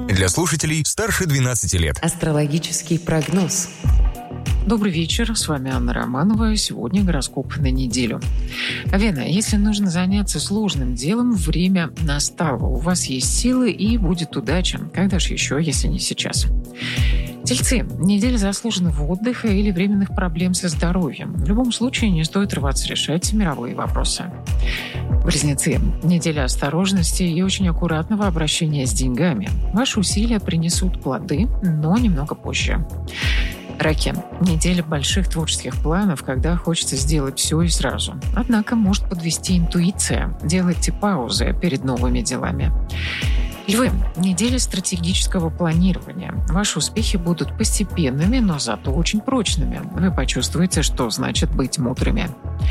Для слушателей старше 12 лет. Астрологический прогноз. Добрый вечер, с вами Анна Романова. Сегодня гороскоп на неделю. Овена, если нужно заняться сложным делом, время настало. У вас есть силы и будет удача. Когда же еще, если не сейчас? Тельцы, неделя заслуженного отдыха или временных проблем со здоровьем. В любом случае не стоит рваться решать мировые вопросы. Близнецы, неделя осторожности и очень аккуратного обращения с деньгами. Ваши усилия принесут плоды, но немного позже. Раки. Неделя больших творческих планов, когда хочется сделать все и сразу. Однако может подвести интуиция. Делайте паузы перед новыми делами. Львы. Неделя стратегического планирования. Ваши успехи будут постепенными, но зато очень прочными. Вы почувствуете, что значит быть мудрыми.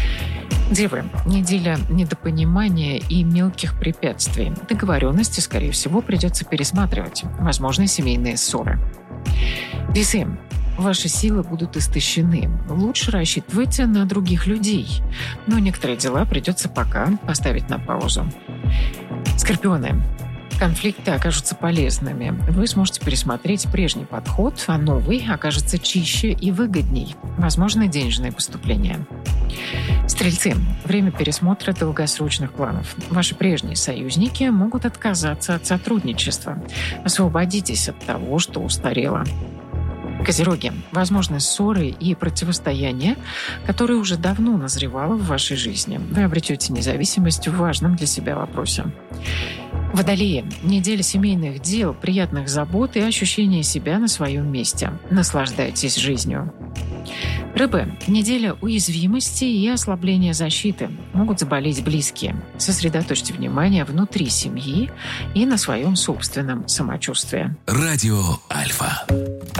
Девы. Неделя недопонимания и мелких препятствий. Договоренности, скорее всего, придется пересматривать. Возможны семейные ссоры. Весы. Ваши силы будут истощены. Лучше рассчитывайте на других людей. Но некоторые дела придется пока поставить на паузу. Скорпионы. Конфликты окажутся полезными. Вы сможете пересмотреть прежний подход, а новый окажется чище и выгодней. Возможны денежные поступления. Стрельцы. Время пересмотра долгосрочных планов. Ваши прежние союзники могут отказаться от сотрудничества. Освободитесь от того, что устарело. Козероги. Возможны ссоры и противостояния, которые уже давно назревало в вашей жизни. Вы обретете независимость в важном для себя вопросе. Водолеи. Неделя семейных дел, приятных забот и ощущения себя на своем месте. Наслаждайтесь жизнью. Рыбы. Неделя уязвимости и ослабления защиты. Могут заболеть близкие. Сосредоточьте внимание внутри семьи и на своем собственном самочувствии. Радио Альфа.